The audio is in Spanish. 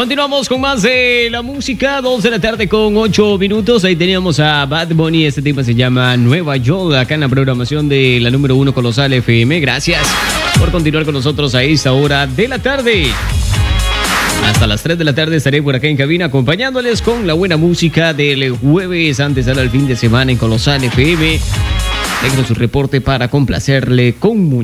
Continuamos con más de la música, 2 de la tarde con 8 minutos. Ahí teníamos a Bad Bunny, este tema se llama Nueva York, acá en la programación de la número 1 Colosal FM. Gracias por continuar con nosotros a esta hora de la tarde. Hasta las 3 de la tarde estaré por acá en cabina acompañándoles con la buena música del jueves antes de dar el fin de semana en Colosal FM. Tengo su reporte para complacerle con